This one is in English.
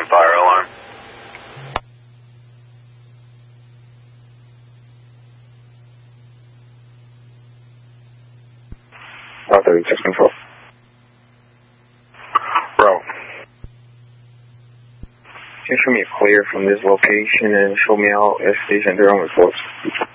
fire alarm. Bro 36 control. Bro. Can you show me a clear from this location and show me out at station 3 on reports?